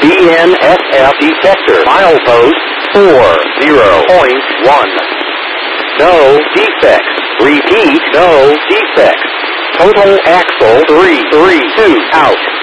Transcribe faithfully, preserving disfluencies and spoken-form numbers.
D N S F detector. Milepost four zero point one. No defects. Repeat, no defects. Total axle three three two out.